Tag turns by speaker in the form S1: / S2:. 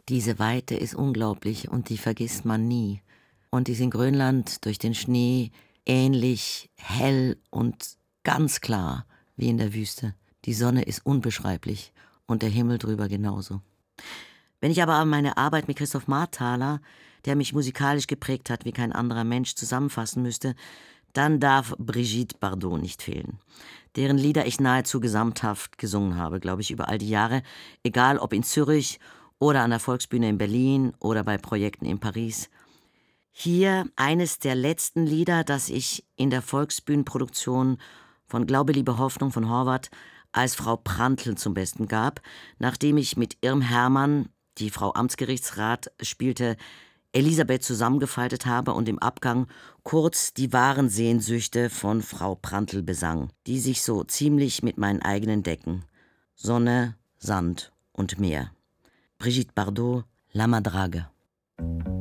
S1: Diese Weite ist unglaublich und die vergisst man nie. Und die ist in Grönland durch den Schnee ähnlich hell und ganz klar wie in der Wüste. Die Sonne ist unbeschreiblich und der Himmel drüber genauso. Wenn ich aber meine Arbeit mit Christoph Marthaler, der mich musikalisch geprägt hat wie kein anderer Mensch, zusammenfassen müsste, dann darf Brigitte Bardot nicht fehlen, deren Lieder ich nahezu gesamthaft gesungen habe, glaube ich, über all die Jahre, egal ob in Zürich oder an der Volksbühne in Berlin oder bei Projekten in Paris. Hier eines der letzten Lieder, das ich in der Volksbühnenproduktion von Glaube, Liebe, Hoffnung von Horvath als Frau Prantl zum Besten gab, nachdem ich mit Irm Hermann, die Frau Amtsgerichtsrat spielte, Elisabeth zusammengefaltet habe und im Abgang kurz die wahren Sehnsüchte von Frau Prantl besang, die sich so ziemlich mit meinen eigenen decken. Sonne, Sand und Meer. Brigitte Bardot, La Madrague.